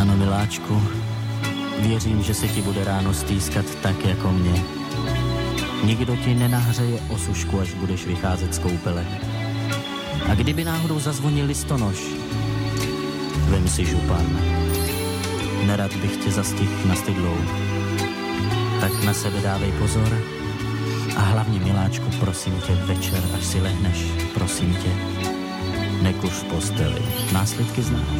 Ano, miláčku, věřím, že se ti bude ráno stýskat tak jako mě. Nikdo ti nenahřeje osušku, až budeš vycházet z koupele. A kdyby náhodou zazvonil listonoš, vem si župan. Nerad bych tě zastihl na stydlou. Tak na sebe dávej pozor. A hlavně, miláčku, prosím tě, večer, až si lehneš, prosím tě, nekuř v posteli. Následky znáš.